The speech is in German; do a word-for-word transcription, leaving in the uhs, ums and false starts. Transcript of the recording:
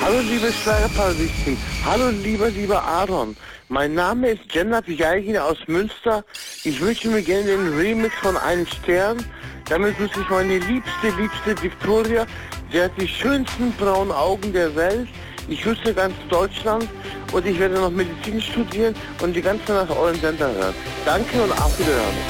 Hallo liebe Schlagerparadiesen, hallo lieber, lieber Aaron. Mein Name ist Cenab Yaygin aus Münster. Ich wünsche mir gerne den Remix von Einen Stern. Damit wünsche ich meine liebste, liebste Victoria. Sie hat die schönsten braunen Augen der Welt. Ich wünsche ganz Deutschland und ich werde noch Medizin studieren und die ganze Nacht euren Sender hören. Danke und auf Wiedersehen.